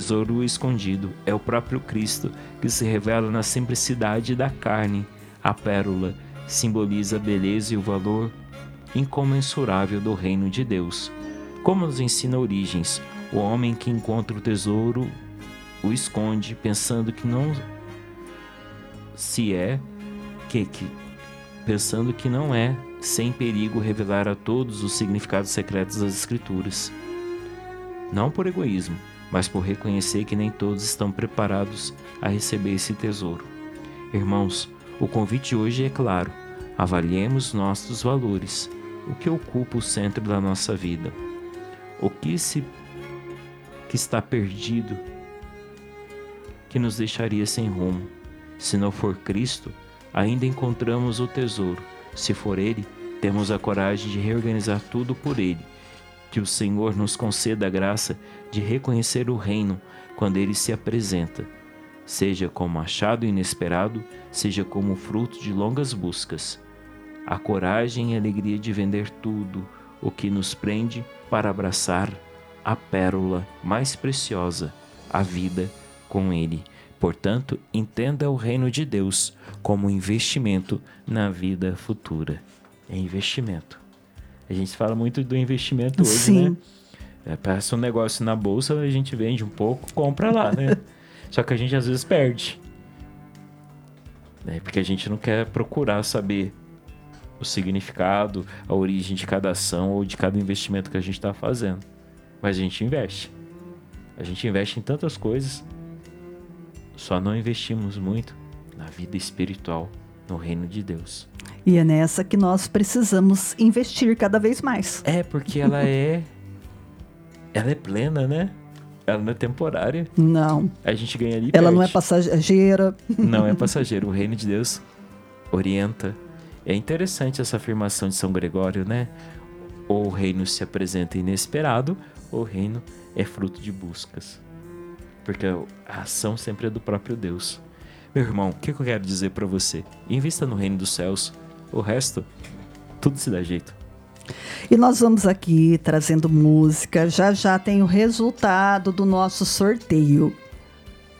tesouro escondido. É o próprio Cristo que se revela na simplicidade da carne. A pérola simboliza a beleza e o valor incomensurável do reino de Deus. Como nos ensina Origens, o homem que encontra o tesouro o esconde, pensando que não pensando que não é, sem perigo revelar a todos os significados secretos das Escrituras. Não por egoísmo, mas por reconhecer que nem todos estão preparados a receber esse tesouro. Irmãos, o convite hoje é claro: avaliemos nossos valores, o que ocupa o centro da nossa vida, o que está perdido, que nos deixaria sem rumo. Se não for Cristo, ainda encontramos o tesouro. Se for Ele, temos a coragem de reorganizar tudo por Ele. Que o Senhor nos conceda a graça de reconhecer o reino quando Ele se apresenta, seja como achado inesperado, seja como fruto de longas buscas. A coragem e a alegria de vender tudo o que nos prende para abraçar a pérola mais preciosa, a vida com Ele. Portanto, entenda o reino de Deus como investimento na vida futura. É investimento. A gente fala muito do investimento hoje, Sim. né? Passa um negócio na bolsa, a gente vende um pouco, compra lá, né? Só que a gente às vezes perde. Né? Porque a gente não quer procurar saber o significado, a origem de cada ação ou de cada investimento que a gente está fazendo. Mas a gente investe. A gente investe em tantas coisas. Só não investimos muito na vida espiritual, no reino de Deus. E é nessa que nós precisamos investir cada vez mais. É, porque ela é plena, né? Ela não é temporária. Não. A gente ganha ali e Ela perde. não é passageira. Não é passageiro. O reino de Deus orienta. É interessante essa afirmação de São Gregório, né? Ou o reino se apresenta inesperado, ou o reino é fruto de buscas. Porque a ação sempre é do próprio Deus. Meu irmão, o que eu quero dizer para você? Invista no reino dos céus. O resto, tudo se dá jeito. E nós vamos aqui trazendo música. Já já tem o resultado do nosso sorteio.